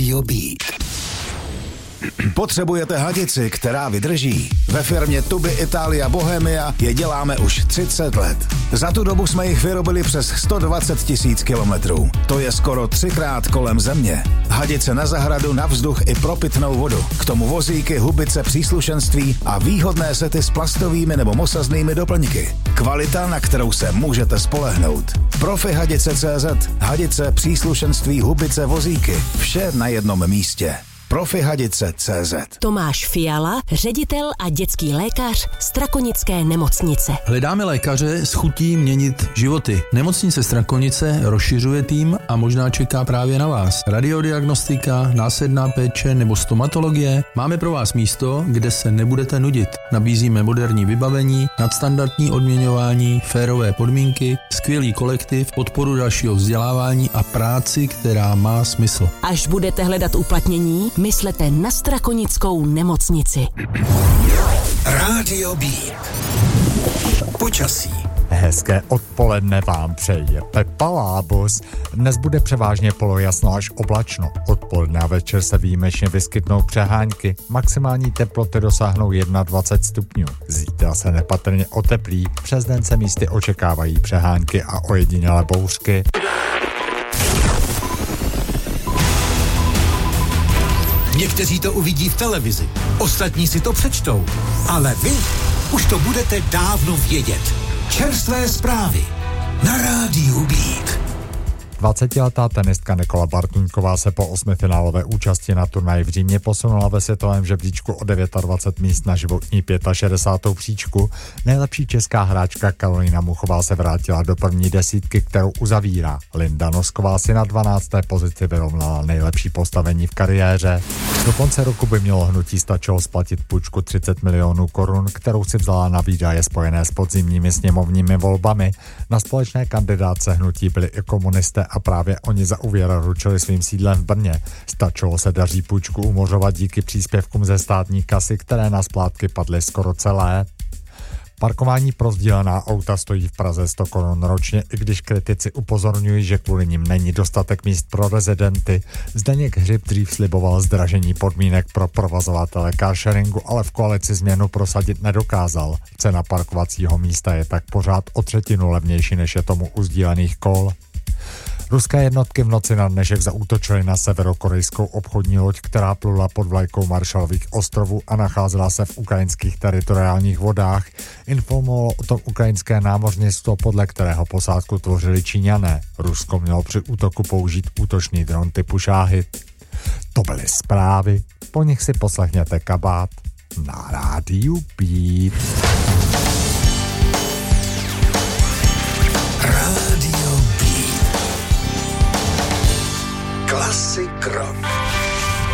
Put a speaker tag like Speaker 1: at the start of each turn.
Speaker 1: Rádio Beat. Potřebujete hadici, která vydrží? Ve firmě Tuby Italia Bohemia je děláme už 30 let. Za tu dobu jsme jich vyrobili přes 120 000 kilometrů. To je skoro 3krát kolem země. Hadice na zahradu, na vzduch i pro pitnou vodu. K tomu vozíky, hubice, příslušenství a výhodné sety s plastovými nebo mosaznými doplňky. Kvalita, na kterou se můžete spolehnout. Profihadice.cz. Hadice, příslušenství, hubice, vozíky. Vše na jednom místě. Profihadice.cz.
Speaker 2: Tomáš Fiala, ředitel a dětský lékař Strakonické nemocnice.
Speaker 3: Hledáme lékaře s chutí měnit životy. Nemocnice Strakonice rozšiřuje tým a možná čeká právě na vás. Radiodiagnostika, následná péče nebo stomatologie. Máme pro vás místo, kde se nebudete nudit. Nabízíme moderní vybavení, nadstandardní odměňování, férové podmínky, skvělý kolektiv, podporu dalšího vzdělávání a práci, která má smysl.
Speaker 2: Až budete hledat uplatnění, myslete na Strakonickou nemocnici.
Speaker 1: Rádio Beat. Počasí.
Speaker 4: Hezké odpoledne vám přeje Pepa Lábus. Dnes bude převážně polojasno až oblačno. Odpoledne a večer se výjimečně vyskytnou přehánky. Maximální teploty dosáhnou 21 stupňů. Zítra se nepatrně oteplí. Přes den se místy očekávají přehánky a ojedinělé bouřky.
Speaker 1: Někteří to uvidí v televizi, ostatní si to přečtou, ale vy už to budete dávno vědět. Čerstvé zprávy na Rádiu Beat.
Speaker 4: 20letá tenistka Nikola Bartuňková se po 8finálové účasti na turnaji v Římě posunula ve světovém žebříčku o 29 míst na životní 65. příčku. Nejlepší česká hráčka Karolína Muchová se vrátila do první desítky, kterou uzavírá. Linda Nosková si na 12. pozici vyrovnala nejlepší postavení v kariéře. Do konce roku by mělo hnutí stačilo splatit půjčku 30 milionů korun, kterou si vzala na výdaje spojené s podzimními sněmovními volbami. Na společné kandidáce hnutí byli i komunisté a právě oni za úvěr ručili svým sídlem v Brně. Stačilo se daří půjčku umořovat díky příspěvkům ze státní kasy, které na splátky padly skoro celé. Parkování pro sdílená auta stojí v Praze 100 korun ročně, i když kritici upozorňují, že kvůli nim není dostatek míst pro rezidenty. Zdeněk Hřib dřív sliboval zdražení podmínek pro provozovatele carsharingu, ale v koalici změnu prosadit nedokázal. Cena parkovacího místa je tak pořád o 1/3 levnější, než je tomu u sdílených kol. Ruské jednotky v noci na dnešek zaútočily na severokorejskou obchodní loď, která plula pod vlajkou Maršalových ostrovů a nacházela se v ukrajinských teritoriálních vodách. Informovalo o tom ukrajinské námořnictvo, podle kterého posádku tvořili Číňané. Rusko mělo při útoku použít útočný dron typu Šáhid. To byly zprávy, po nich si poslechněte Kabát na Rádiu Beat.